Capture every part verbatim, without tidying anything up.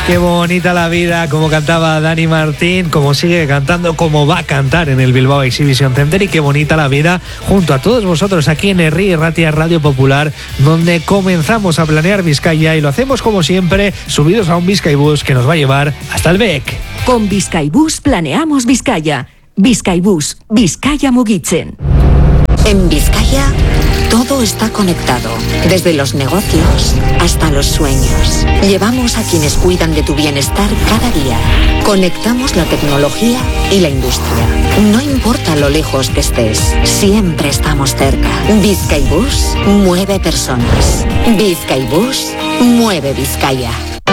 Qué bonita la vida, como cantaba Dani Martín, como sigue cantando, como va a cantar en el Bilbao Exhibition Center, y qué bonita la vida junto a todos vosotros aquí en Herri Ratia Radio Popular, donde comenzamos a planear Vizcaya y lo hacemos como siempre, subidos a un Bizkaibus que nos va a llevar hasta el Bec. Con Bizkaibus planeamos Vizcaya. Bizkaibus, Vizcaya mugitzen. En Vizcaya todo está conectado, desde los negocios hasta los sueños. Llevamos a quienes cuidan de tu bienestar cada día. Conectamos la tecnología y la industria. No importa lo lejos que estés, siempre estamos cerca. Bizkaibus mueve personas. Bizkaibus mueve Vizcaya.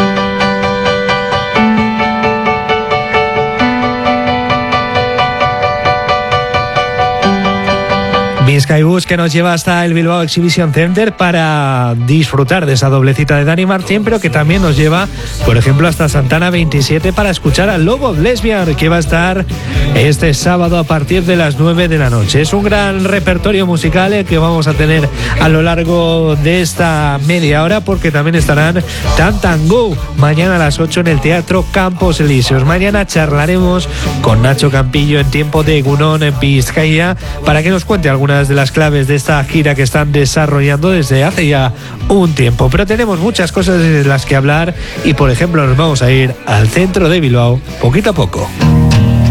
Bizkaibus que nos lleva hasta el Bilbao Exhibition Center para disfrutar de esa doble cita de Dani Martín, pero que también nos lleva, por ejemplo, hasta Santana veintisiete para escuchar a Lobo Lesbian, que va a estar este sábado a partir de las nueve de la noche. Es un gran repertorio musical que vamos a tener a lo largo de esta media hora, porque también estarán Tantango mañana a las ocho en el Teatro Campos Elíseos. Mañana charlaremos con Nacho Campillo en tiempo de Egunon en Vizcaya para que nos cuente algunas de las claves de esta gira que están desarrollando desde hace ya un tiempo. Pero tenemos muchas cosas de las que hablar y, por ejemplo, nos vamos a ir al centro de Bilbao poquito a poco.